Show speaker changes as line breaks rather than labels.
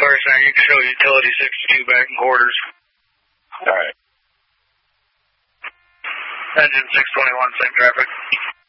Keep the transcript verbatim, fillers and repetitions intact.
Fire Center, you can show utility sixty-two back in quarters.
All right.
Engine six twenty-one, same traffic.